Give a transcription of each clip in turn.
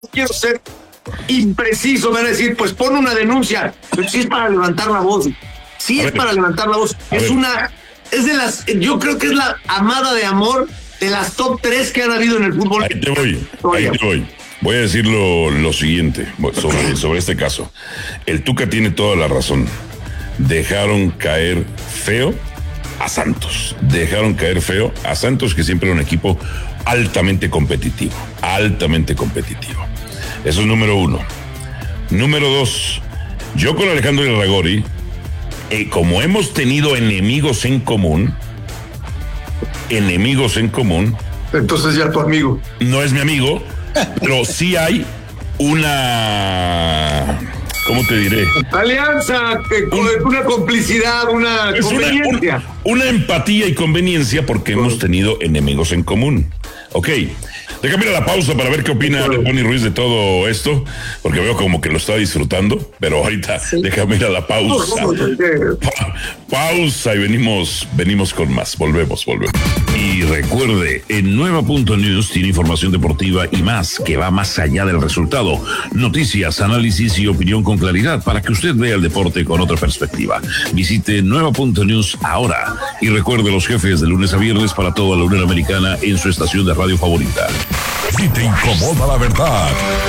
quiero ser impreciso, me van a decir, pues pon una denuncia. Pero sí es para levantar la voz. Sí es para levantar la voz. Es de las, yo creo que es la amada de amor de las top 3 que han habido en el fútbol. Ahí te voy. Voy a decir lo siguiente sobre este caso. El Tuca tiene toda la razón. Dejaron caer feo a Santos. Que siempre era un equipo altamente competitivo. Eso es número 1. Número 2, yo con Alejandro Irragorri, como hemos tenido enemigos en común, entonces ya tu amigo. No es mi amigo, pero sí hay una, ¿cómo te diré? Alianza, una complicidad, una conveniencia. Una empatía y conveniencia porque hemos tenido enemigos en común. Ok. Déjame ir a la pausa para ver qué opina Bonnie Ruiz de todo esto, porque veo como que lo está disfrutando, pero ahorita déjame ir a la pausa. Pausa y venimos con más. Volvemos. Y recuerde, en Nueva.News tiene información deportiva y más que va más allá del resultado. Noticias, análisis y opinión con claridad para que usted vea el deporte con otra perspectiva. Visite Nueva.News ahora y recuerde los jefes de lunes a viernes para toda la Unión Americana en su estación de radio favorita. Si te incomoda la verdad,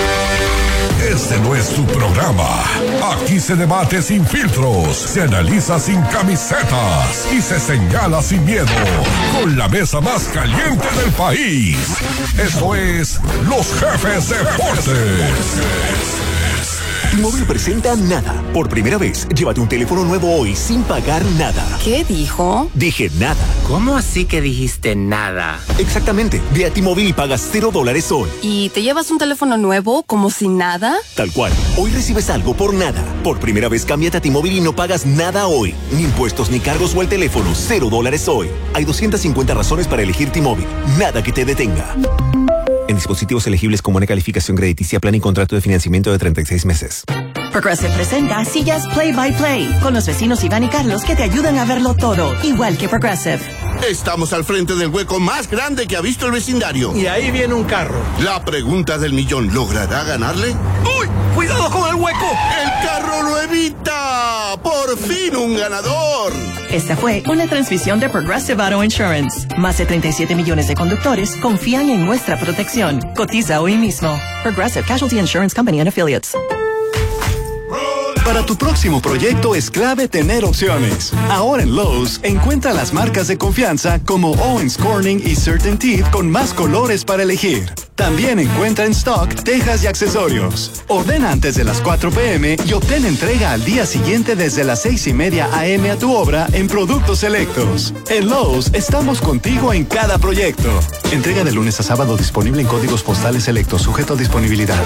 este no es tu programa. Aquí se debate sin filtros, se analiza sin camisetas y se señala sin miedo. Con la mesa más caliente del país. Esto es Los Jefes Deportes. T-Mobile presenta Nada. Por primera vez, llévate un teléfono nuevo hoy sin pagar nada. ¿Qué dijo? Dije nada. ¿Cómo así que dijiste nada? Exactamente. Ve a T-Mobile y pagas $0 hoy. ¿Y te llevas un teléfono nuevo como sin nada? Tal cual. Hoy recibes algo por nada. Por primera vez, cámbiate a T-Mobile y no pagas nada hoy. Ni impuestos, ni cargos o el teléfono. $0 hoy. Hay 250 razones para elegir T-Mobile. Nada que te detenga. En dispositivos elegibles con buena calificación crediticia, plan y contrato de financiamiento de 36 meses. Progressive presenta Sillas Play by Play con los vecinos Iván y Carlos que te ayudan a verlo todo, igual que Progressive. Estamos al frente del hueco más grande que ha visto el vecindario. Y ahí viene un carro. La pregunta del millón, ¿logrará ganarle? ¡Uy! ¡Cuidado con el hueco! ¡El carro lo evita! ¡Por fin un ganador! Esta fue una transmisión de Progressive Auto Insurance. Más de 37 millones de conductores confían en nuestra protección. Cotiza hoy mismo. Progressive Casualty Insurance Company and Affiliates. Para tu próximo proyecto es clave tener opciones. Ahora en Lowe's, encuentra las marcas de confianza como Owens Corning y CertainTeed con más colores para elegir. También encuentra en stock tejas y accesorios. Ordena antes de las 4 p.m. y obtén entrega al día siguiente desde las 6:30 a.m. a tu obra en productos selectos. En Lowe's estamos contigo en cada proyecto. Entrega de lunes a sábado disponible en códigos postales selectos, sujeto a disponibilidad.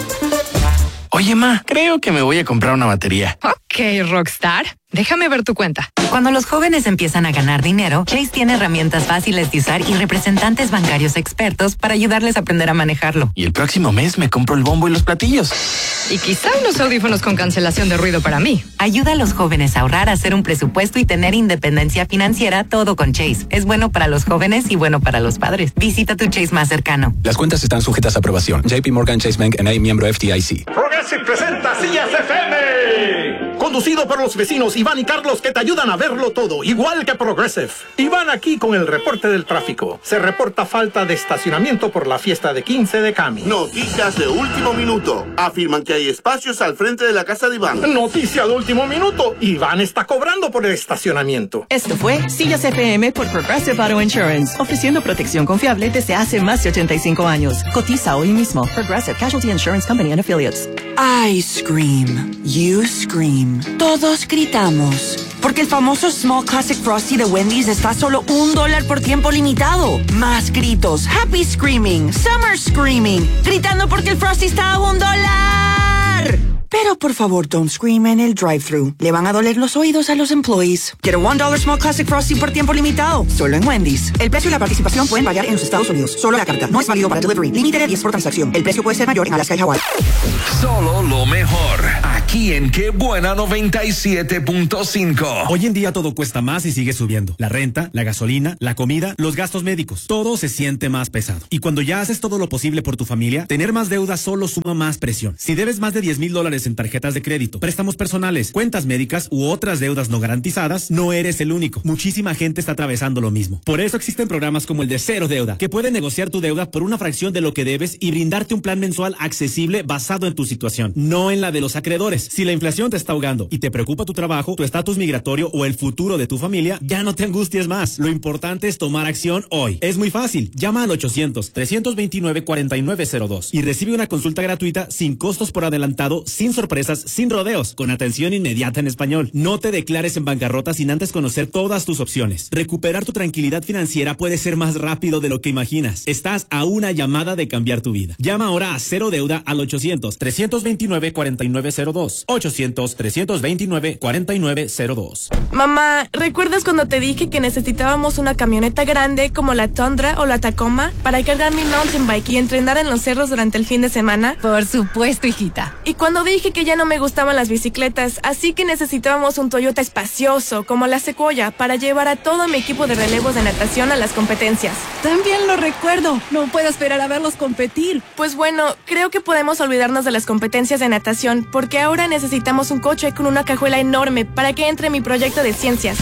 Oye, ma, creo que me voy a comprar una batería. Ok, Rockstar. Déjame ver tu cuenta. Cuando los jóvenes empiezan a ganar dinero, Chase tiene herramientas fáciles de usar y representantes bancarios expertos para ayudarles a aprender a manejarlo. Y el próximo mes me compro el bombo y los platillos. Y quizá unos audífonos con cancelación de ruido para mí. Ayuda a los jóvenes a ahorrar, a hacer un presupuesto y tener independencia financiera, todo con Chase. Es bueno para los jóvenes y bueno para los padres. Visita tu Chase más cercano. Las cuentas están sujetas a aprobación. JP Morgan Chase Bank N.A., miembro FDIC. Progressive presenta Sillas FM. Conducido por los vecinos Iván y Carlos que te ayudan a verlo todo, igual que Progressive. Iván aquí con el reporte del tráfico. Se reporta falta de estacionamiento por la fiesta de 15 de Cami. Noticias de último minuto. Afirman que hay espacios al frente de la casa de Iván. Noticia de último minuto. Iván está cobrando por el estacionamiento. Esto fue Sillas FM por Progressive Auto Insurance, ofreciendo protección confiable desde hace más de 85 años. Cotiza hoy mismo. Progressive Casualty Insurance Company and Affiliates. I scream. You scream. Todos gritamos. Porque el famoso Small Classic Frosty de Wendy's está a solo $1 por tiempo limitado. Más gritos. Happy Screaming. Summer Screaming. Gritando porque el Frosty está a $1. Pero por favor, don't scream en el drive-thru. Le van a doler los oídos a los employees. Quiero $1 Small Classic Frosty por tiempo limitado. Solo en Wendy's. El precio y la participación pueden variar en los Estados Unidos. Solo la carta. No es válido para delivery. Límite de 10 por transacción. El precio puede ser mayor en Alaska y Hawái. Solo lo mejor. Aquí aquí en Qué Buena 97.5. Hoy en día todo cuesta más y sigue subiendo. La renta, la gasolina, la comida, los gastos médicos. Todo se siente más pesado. Y cuando ya haces todo lo posible por tu familia, tener más deuda solo suma más presión. Si debes más de $10,000 en tarjetas de crédito, préstamos personales, cuentas médicas u otras deudas no garantizadas, no eres el único. Muchísima gente está atravesando lo mismo. Por eso existen programas como el de Cero Deuda, que pueden negociar tu deuda por una fracción de lo que debes y brindarte un plan mensual accesible basado en tu situación, no en la de los acreedores. Si la inflación te está ahogando y te preocupa tu trabajo, tu estatus migratorio o el futuro de tu familia, ya no te angusties más. Lo importante es tomar acción hoy. Es muy fácil. Llama al 800-329-4902 y recibe una consulta gratuita sin costos por adelantado, sin sorpresas, sin rodeos, con atención inmediata en español. No te declares en bancarrota sin antes conocer todas tus opciones. Recuperar tu tranquilidad financiera puede ser más rápido de lo que imaginas. Estás a una llamada de cambiar tu vida. Llama ahora a Cero Deuda al 800-329-4902. 800-329-4902. Mamá, ¿recuerdas cuando te dije que necesitábamos una camioneta grande como la Tundra o la Tacoma para cargar mi mountain bike y entrenar en los cerros durante el fin de semana? Por supuesto, hijita. Y cuando dije que ya no me gustaban las bicicletas, así que necesitábamos un Toyota espacioso como la Sequoia para llevar a todo mi equipo de relevos de natación a las competencias. También lo recuerdo. No puedo esperar a verlos competir. Pues bueno, creo que podemos olvidarnos de las competencias de natación porque ahora necesitamos un coche con una cajuela enorme para que entre mi proyecto de ciencias.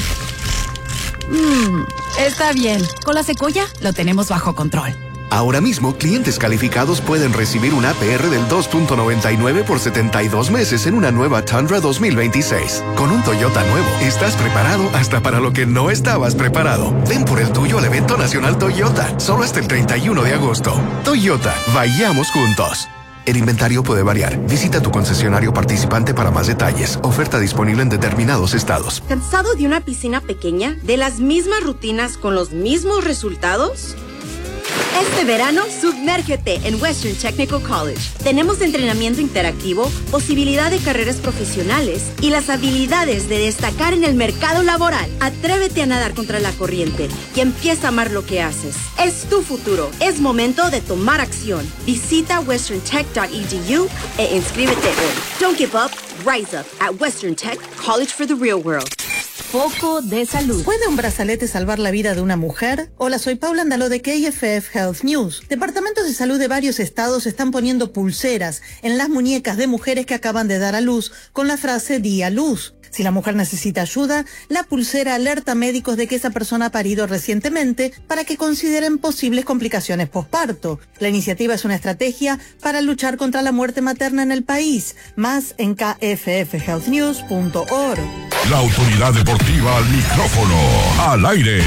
Está bien. Con la Sequoia lo tenemos bajo control. Ahora mismo, clientes calificados pueden recibir un APR del 2.99 por 72 meses en una nueva Tundra 2026. Con un Toyota nuevo, estás preparado hasta para lo que no estabas preparado. Ven por el tuyo al evento nacional Toyota, solo hasta el 31 de agosto. Toyota, vayamos juntos. El inventario puede variar. Visita tu concesionario participante para más detalles. Oferta disponible en determinados estados. ¿Cansado de una piscina pequeña? ¿De las mismas rutinas con los mismos resultados? Este verano, sumérgete en Western Technical College. Tenemos entrenamiento interactivo, posibilidad de carreras profesionales y las habilidades de destacar en el mercado laboral. Atrévete a nadar contra la corriente y empieza a amar lo que haces. Es tu futuro. Es momento de tomar acción. Visita westerntech.edu e inscríbete hoy. Don't give up, rise up at Western Tech College for the Real World. Foco de salud. ¿Puede un brazalete salvar la vida de una mujer? Hola, soy Paula Andaló de KFF Health News. Departamentos de salud de varios estados están poniendo pulseras en las muñecas de mujeres que acaban de dar a luz con la frase "di a luz". Si la mujer necesita ayuda, la pulsera alerta a médicos de que esa persona ha parido recientemente para que consideren posibles complicaciones posparto. La iniciativa es una estrategia para luchar contra la muerte materna en el país. Más en kffhealthnews.org. La autoridad deportiva al micrófono, al aire.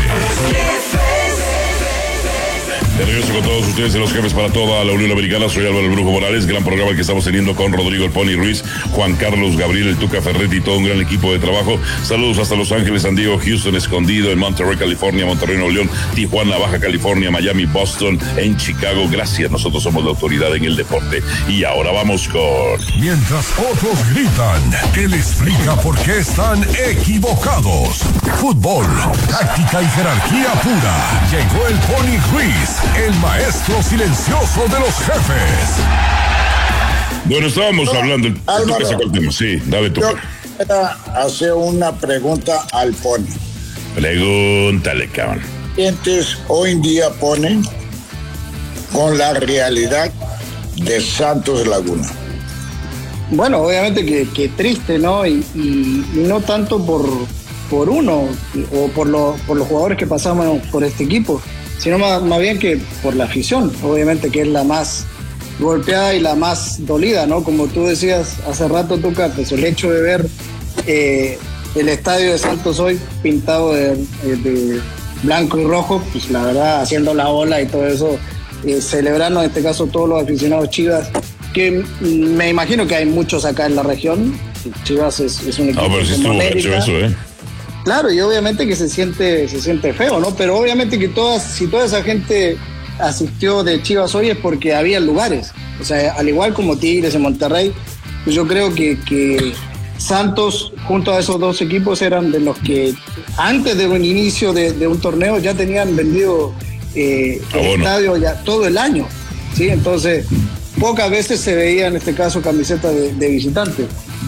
De regreso con todos ustedes en Los Jefes para toda la Unión Americana. Soy Álvaro el Brujo Morales. Gran programa que estamos teniendo con Rodrigo el Pony Ruiz, Juan Carlos, Gabriel el Tuca Ferretti y todo un gran equipo de trabajo. Saludos hasta Los Ángeles, San Diego, Houston, Escondido, en Monterrey, California, Monterrey, Nuevo León, Tijuana, Baja California, Miami, Boston, en Chicago. Gracias, nosotros somos la autoridad en el deporte. Y ahora vamos con... Mientras otros gritan, él explica por qué están equivocados. Fútbol, táctica y jerarquía pura. Llegó el Pony Ruiz, el maestro silencioso de los jefes. Bueno, estábamos hablando... Álvaro, el tema. Sí, dale tú. Yo quiero hacer una pregunta al Pony. Pregúntale, cabrón. ¿Sientes hoy en día, Pony, con la realidad de Santos Laguna? Bueno, obviamente que triste, ¿no? Y no tanto por uno o por los jugadores que pasamos por este equipo, sino más bien que por la afición, obviamente, que es la más golpeada y la más dolida, ¿no? Como tú decías hace rato, Tuca, pues el hecho de ver el estadio de Santos hoy pintado de blanco y rojo, pues la verdad, haciendo la ola y todo eso, celebrando en este caso todos los aficionados Chivas, que me imagino que hay muchos acá en la región. Chivas es un equipo pero sí como estuvo América. Eso, Claro, y obviamente que se siente feo, ¿no? Pero obviamente que si toda esa gente asistió de Chivas hoy es porque había lugares. O sea, al igual como Tigres en Monterrey, pues yo creo que Santos, junto a esos dos equipos, eran de los que antes de un inicio de un torneo ya tenían vendido el estadio ya todo el año, ¿sí? Entonces, pocas veces se veía en este caso camiseta de visitante.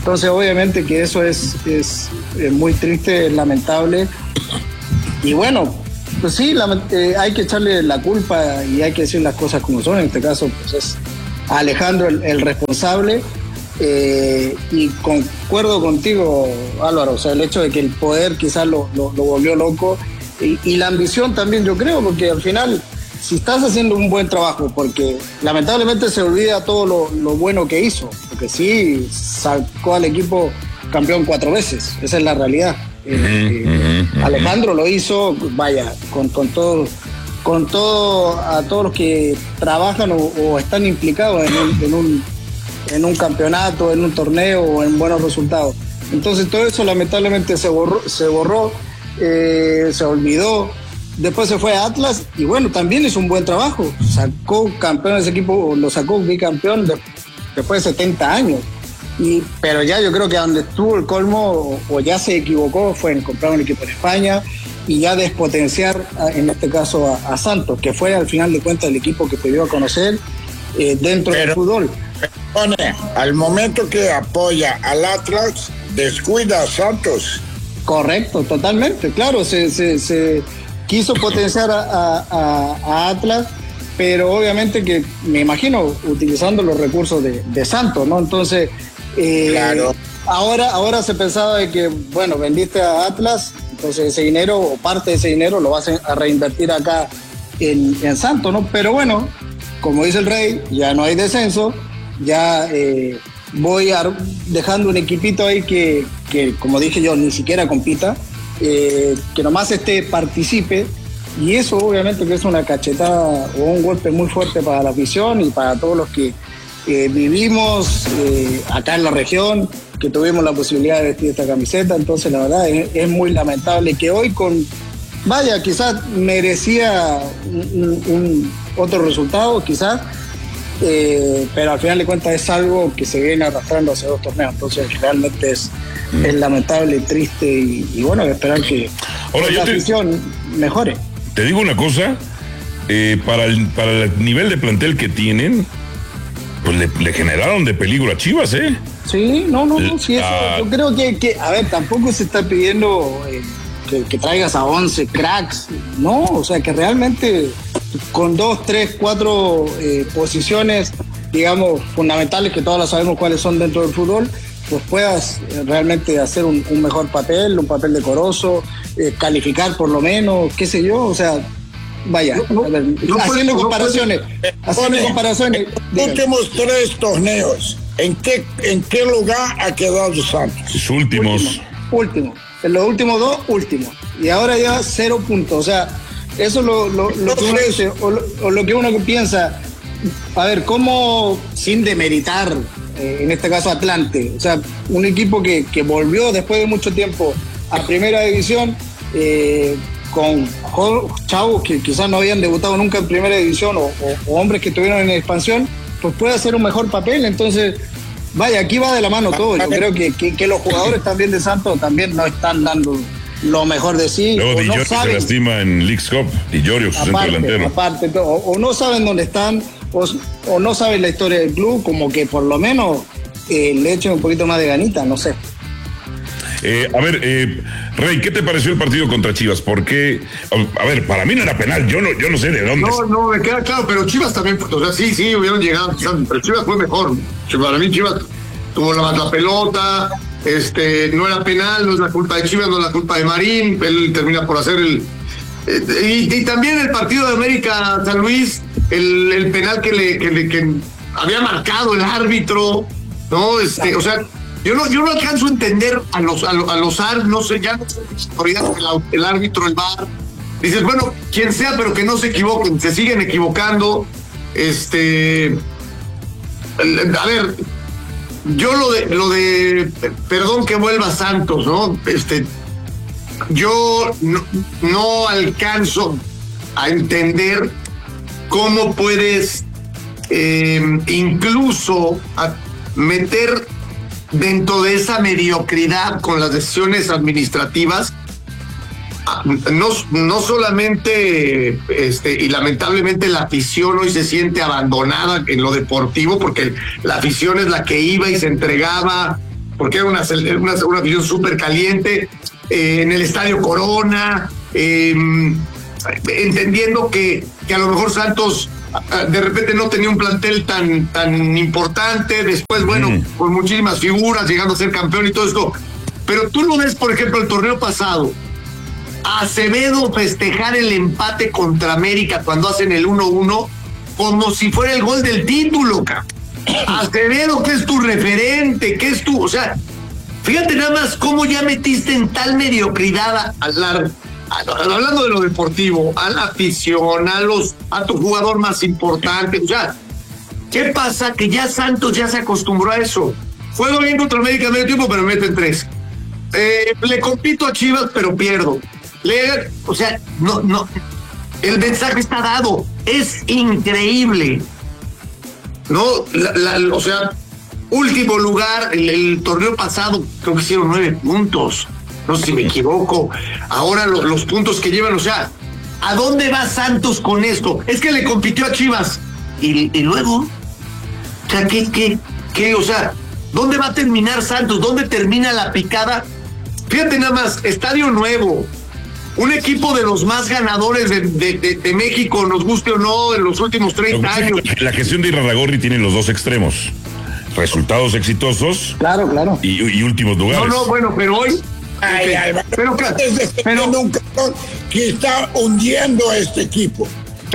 Entonces, obviamente que eso es muy triste, es lamentable. Y bueno, pues sí, hay que echarle la culpa y hay que decir las cosas como son. En este caso, pues es Alejandro el responsable. Y concuerdo contigo, Álvaro, o sea, el hecho de que el poder quizás lo volvió loco y la ambición también, yo creo, porque al final, si estás haciendo un buen trabajo, porque lamentablemente se olvida todo lo bueno que hizo, porque sí, sacó al equipo campeón 4 veces, esa es la realidad. Alejandro lo hizo, vaya, con todo, a todos los que trabajan o están implicados en un campeonato, en un torneo o en buenos resultados. Entonces todo eso lamentablemente se borró, se olvidó. Después se fue a Atlas y bueno, también hizo un buen trabajo. Sacó campeón ese equipo, lo sacó bicampeón después de 70 años. Pero ya yo creo que donde estuvo el colmo o ya se equivocó fue en comprar un equipo en España y ya despotenciar, en este caso, a Santos, que fue al final de cuentas el equipo que te dio a conocer dentro del fútbol. Al momento que apoya al Atlas, descuida a Santos. Correcto, totalmente, claro, se quiso potenciar a Atlas, pero obviamente que me imagino utilizando los recursos de Santos, ¿no? Entonces, claro. Ahora se pensaba de que, bueno, vendiste a Atlas, entonces ese dinero o parte de ese dinero lo vas a reinvertir acá en Santos, ¿no? Pero bueno, como dice el Rey, ya no hay descenso, ya voy dejando un equipito ahí que, como dije yo, ni siquiera compita, que nomás participe, y eso obviamente que es una cachetada o un golpe muy fuerte para la afición y para todos los que vivimos acá en la región, que tuvimos la posibilidad de vestir esta camiseta. Entonces la verdad es muy lamentable que hoy vaya, quizás merecía un otro resultado, quizás, pero al final de cuentas es algo que se viene arrastrando hace 2 torneos, entonces realmente es lamentable, triste y bueno, esperar que la afición mejore. Te digo una cosa, para el nivel de plantel que tienen, pues le generaron de peligro a Chivas, ¿eh? Sí, no, sí, eso, yo creo que, a ver, tampoco se está pidiendo que traigas a 11 cracks, ¿no? O sea, que realmente con 2, 3, 4 posiciones, digamos, fundamentales, que todas las sabemos cuáles son dentro del fútbol, pues puedas realmente hacer un mejor papel, un papel decoroso, calificar por lo menos, qué sé yo, o sea, vaya, haciendo comparaciones. Los últimos 3 torneos, ¿en qué lugar ha quedado Santos? Sus últimos. Último. En los últimos 2, último. Y ahora ya 0 puntos. O sea, eso es lo que uno dice, o lo que uno piensa. A ver, ¿cómo, sin demeritar, en este caso Atlante, o sea, un equipo que volvió después de mucho tiempo a primera división, con chavos que quizás no habían debutado nunca en primera división o hombres que estuvieron en expansión, pues puede hacer un mejor papel? Entonces, vaya, aquí va de la mano todo. Yo creo que los jugadores también de Santos también no están dando lo mejor de sí. Luego Di Giorgio se lastima en Leagues Cup, Di Giorgio, su centro delantero. Aparte, o no saben dónde están, o no saben la historia del club, como que por lo menos le echen un poquito más de ganita, no sé. A ver, Rey, ¿qué te pareció el partido contra Chivas? Porque, a ver, para mí no era penal, yo no sé de dónde. No, me queda claro, pero Chivas también, o sea, sí, hubieron llegado, pero Chivas fue mejor. Para mí Chivas tuvo la pelota, no era penal, no es la culpa de Chivas, no es la culpa de Marín, él termina por hacer y también el partido de América San Luis, el penal que había marcado el árbitro, ¿no? O sea, yo no alcanzo a entender a los no sé, ya no sé el árbitro, el VAR. Dices, bueno, quien sea, pero que no se equivoquen, se siguen equivocando. A ver, yo lo de perdón que vuelva Santos, ¿no? Yo no alcanzo a entender cómo puedes incluso meter dentro de esa mediocridad con las decisiones administrativas, no solamente y lamentablemente la afición hoy se siente abandonada en lo deportivo, porque la afición es la que iba y se entregaba porque era una afición súper caliente, en el Estadio Corona, entendiendo que a lo mejor Santos de repente no tenía un plantel tan importante, después, bueno, con muchísimas figuras, llegando a ser campeón y todo esto. Pero tú lo ves, por ejemplo, el torneo pasado, Acevedo festejar el empate contra América cuando hacen el 1-1 como si fuera el gol del título, cabrón. Acevedo, que es tu referente, que es tu, o sea, fíjate nada más cómo ya metiste en tal mediocridad hablando de lo deportivo, a la afición, a tu jugador más importante. O sea, ¿qué pasa? Que ya Santos ya se acostumbró a eso. Juego bien contra América medio tiempo, pero meten 3. Le compito a Chivas, pero pierdo. O sea, no. El mensaje está dado. Es increíble. No, o sea, último lugar, el torneo pasado, creo que hicieron 9 puntos. No sé si me equivoco. Ahora los puntos que llevan, o sea, ¿a dónde va Santos con esto? Es que le compitió a Chivas. Y luego, o sea, ¿qué? O sea, ¿dónde va a terminar Santos? ¿Dónde termina la picada? Fíjate nada más, estadio nuevo. Un equipo de los más ganadores de México, nos guste o no, en los últimos 30 años. La gestión de Irarrágorri tiene los dos extremos. Resultados exitosos. Claro. Y últimos lugares. No, bueno, pero hoy... pero un campeón que está hundiendo a este equipo.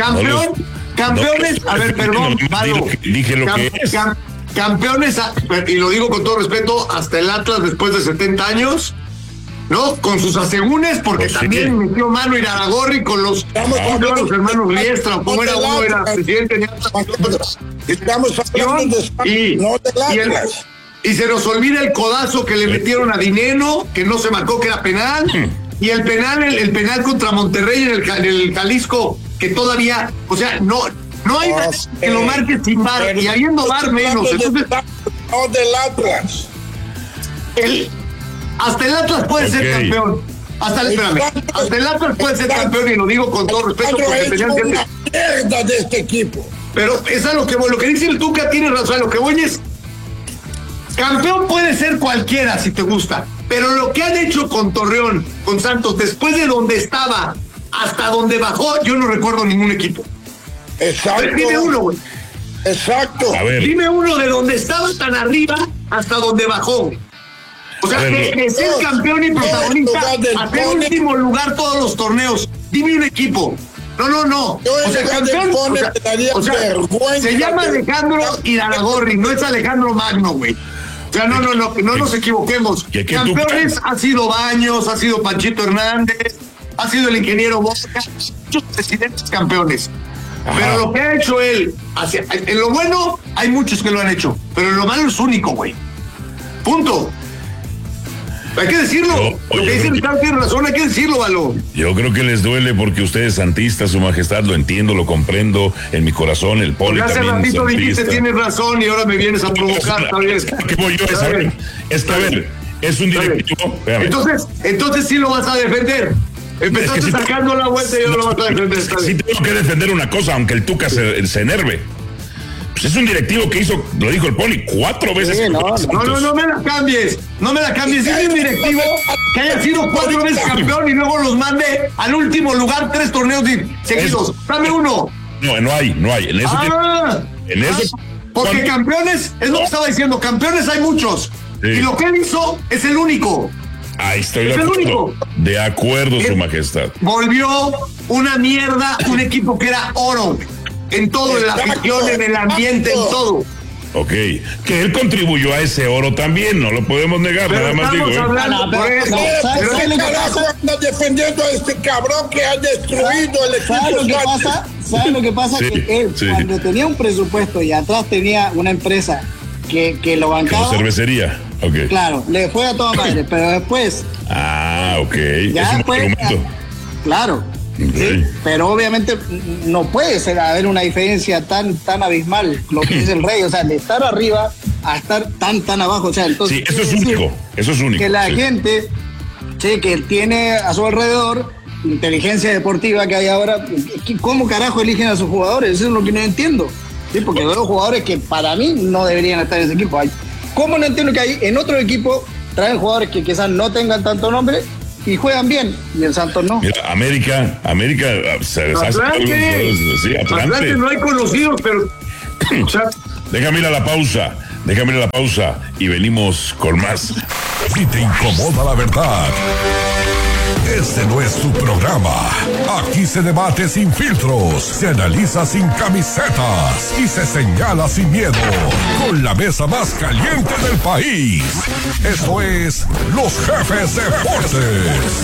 Campeones, a ver, perdón, Valo. Dije lo que es. Campeones, y lo digo con todo respeto, hasta el Atlas después de 70 años, ¿no? Con sus asegúnes, porque también metió mano Irarrágorri con los hermanos Liestra, o como era uno, era presidente. Estamos hablando de Atlas. Y se nos olvida el codazo que le metieron a Dineno, que no se marcó que era penal, y el penal contra Monterrey en el Jalisco, que todavía, o sea, no hay que lo marque sin VAR, y habiendo VAR menos. Entonces, del Atlas. Hasta el Atlas puede ser campeón. Hasta el Atlas puede ser campeón, y lo digo con todo respeto, porque tenían que una mierda de este equipo. Pero es a lo que voy, lo que dice el Tuca tiene razón, lo que voy es, campeón puede ser cualquiera si te gusta, pero lo que han hecho con Torreón, con Santos, después de donde estaba hasta donde bajó, yo no recuerdo ningún equipo. Exacto. Pero dime uno, güey. Exacto. A ver. Dime uno de donde estaba tan arriba hasta donde bajó. O sea, que ser campeón y protagonista, hacer último lugar todos los torneos. Dime un equipo. No. O sea, campeón, se llama Alejandro Irarrágorri, no es Alejandro Magno, güey. O sea, no nos equivoquemos. Campeones ha sido Baños, ha sido Panchito Hernández, ha sido el ingeniero Boca, muchos presidentes campeones. Ajá. Pero lo que ha hecho él, en lo bueno hay muchos que lo han hecho, pero en lo malo es único, güey. Punto. Hay que decirlo. Lo que dice Ricardo tiene razón, hay que decirlo, Valo. Yo creo que les duele porque usted es santista, su majestad, lo entiendo, lo comprendo en mi corazón, el Poli hace también ratito santista. Dijiste tienes razón y ahora me vienes a provocar, está bien. ¿Qué voy yo a saber? Es que, a ver, es un directivo. Entonces sí lo vas a defender. Empezaste sacando la vuelta y yo lo vas a defender. Sí tengo que defender una cosa, aunque el Tuca se enerve. Pues es un directivo que hizo, lo dijo el Poli, 4 veces. Sí, no me la cambies. No me la cambies. Es un directivo que haya sido 4 veces campeón y luego los mande al último lugar 3 torneos seguidos. Dame uno. No hay. En eso. Porque campeones, es lo que estaba diciendo, campeones hay muchos. Sí. Y lo que él hizo es el único. Ahí estoy de acuerdo, su majestad. Volvió una mierda un equipo que era oro. En todo, en la afición, en el ambiente, en todo. Ok, que él contribuyó a ese oro también, no lo podemos negar, pero nada más digo. Pero ¿qué carajo anda defendiendo a este cabrón que ha destruido el equipo? ¿Sabes lo que pasa? Que él, cuando tenía un presupuesto y atrás tenía una empresa que lo bancaba. Como cervecería, ok. Claro, le fue a toda madre, pero después. Ok. Ya es después. Claro. Okay. Sí, pero obviamente no puede haber una diferencia tan abismal, lo que dice el Rey, o sea, de estar arriba a estar tan abajo, o sea, entonces sí, eso es único. Que la gente, que tiene a su alrededor inteligencia deportiva que hay ahora, ¿cómo carajo eligen a sus jugadores? Eso es lo que no entiendo. Sí, porque veo jugadores que para mí no deberían estar en ese equipo. ¿Cómo no entiendo que ahí en otro equipo traen jugadores que quizás no tengan tanto nombre y juegan bien, y en Santos no? Mira, América se Atlante. Sí, Atlante no hay conocidos, pero o sea, déjame ir a la pausa y venimos con más. Si te incomoda la verdad, este no es tu programa. Aquí se debate sin filtros, se analiza sin camisetas y se señala sin miedo. Con la mesa más caliente del país. Esto es Los Jefes Deportes.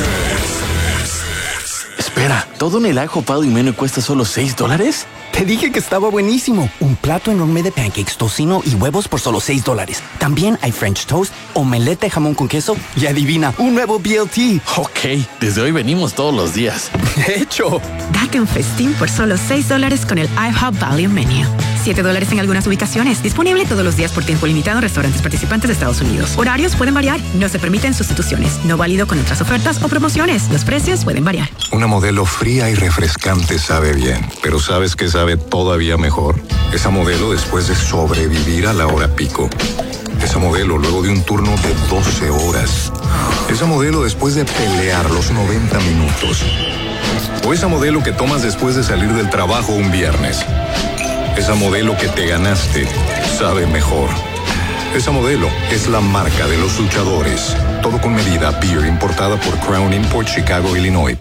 Espera, ¿todo en el ajo Pal y Meno cuesta solo $6? Te dije que estaba buenísimo. Un plato enorme de pancakes, tocino y huevos por solo $6. También hay French toast, omelette de jamón con queso y adivina, un nuevo BLT. Ok, desde hoy venimos todos los días. De hecho. Date un festín por solo $6 con el IHOP Value Menu. $7 en algunas ubicaciones. Disponible todos los días por tiempo limitado en restaurantes participantes de Estados Unidos. Horarios pueden variar. No se permiten sustituciones. No válido con otras ofertas o promociones. Los precios pueden variar. Una modelo fría y refrescante sabe bien, pero ¿sabes qué sabe todavía mejor? Esa modelo después de sobrevivir a la hora pico. Esa modelo luego de un turno de 12 horas. Esa modelo después de pelear los 90 minutos. O esa modelo que tomas después de salir del trabajo un viernes. Esa modelo que te ganaste sabe mejor. Esa modelo es la marca de los luchadores. Todo con medida. Beer importada por Crown Import, Chicago, Illinois.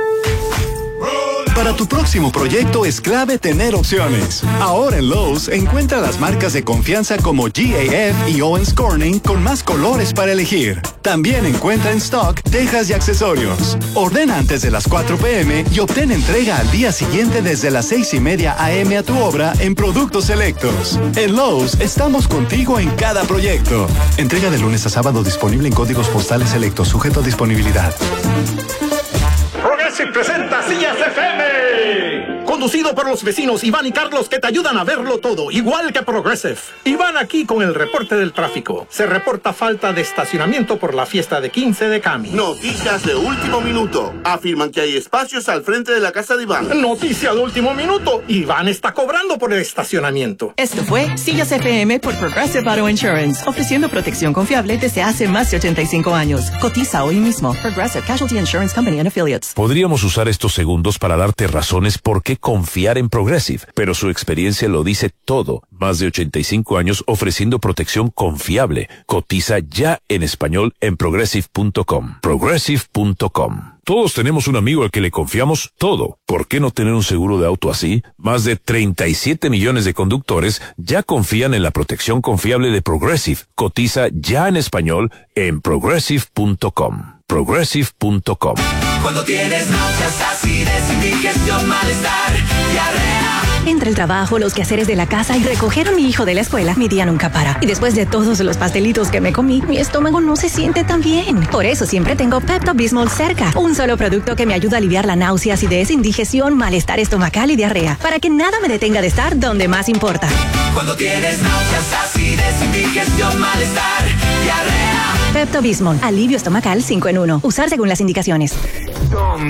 Para tu próximo proyecto es clave tener opciones. Ahora en Lowe's encuentra las marcas de confianza como GAF y Owens Corning con más colores para elegir. También encuentra en stock tejas y accesorios. Ordena antes de las 4 p.m. y obtén entrega al día siguiente desde las 6:30 a.m. a tu obra en productos selectos. En Lowe's estamos contigo en cada proyecto. Entrega de lunes a sábado disponible en códigos postales selectos, sujeto a disponibilidad. Progressive presenta Sillas FM. Conducido por los vecinos Iván y Carlos que te ayudan a verlo todo, igual que Progressive. Iván aquí con el reporte del tráfico. Se reporta falta de estacionamiento por la fiesta de 15 de Cami. Noticias de último minuto. Afirman que hay espacios al frente de la casa de Iván. Noticia de último minuto. Iván está cobrando por el estacionamiento. Esto fue Sillas FM por Progressive Auto Insurance, ofreciendo protección confiable desde hace más de 85 años. Cotiza hoy mismo. Progressive Casualty Insurance Company and Affiliates. Podríamos usar estos segundos para darte razones por qué confiar en Progressive, pero su experiencia lo dice todo. Más de 85 años ofreciendo protección confiable. Cotiza ya en español en progressive.com. Progressive.com. Todos tenemos un amigo al que le confiamos todo. ¿Por qué no tener un seguro de auto así? Más de 37 millones de conductores ya confían en la protección confiable de Progressive. Cotiza ya en español en progressive.com. Progressive.com. Cuando tienes náuseas, acidez, indigestión, malestar, diarrea. Entre el trabajo, los quehaceres de la casa y recoger a mi hijo de la escuela, mi día nunca para. Y después de todos los pastelitos que me comí, mi estómago no se siente tan bien. Por eso siempre tengo Pepto-Bismol cerca. Un solo producto que me ayuda a aliviar la náusea, acidez, indigestión, malestar estomacal y diarrea. Para que nada me detenga de estar donde más importa. Cuando tienes náuseas, acidez, indigestión, malestar, diarrea. Pepto-Bismol. Alivio estomacal 5 en 1. Usar según las indicaciones.